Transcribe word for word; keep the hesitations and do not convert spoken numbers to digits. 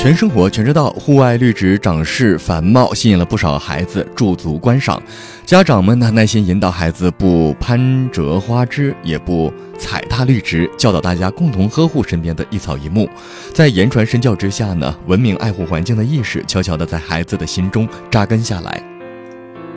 全生活全知道，户外绿植长势繁茂，吸引了不少孩子驻足观赏。家长们呢，耐心引导孩子不攀折花枝，也不踩踏绿植，教导大家共同呵护身边的一草一木。在言传身教之下呢，文明爱护环境的意识悄悄地在孩子的心中扎根下来。